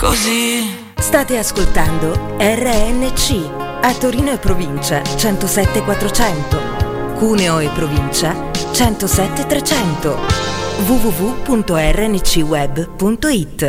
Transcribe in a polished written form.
così. State ascoltando RNC a Torino e provincia 107 400, Cuneo e provincia 107 300, www.rncweb.it.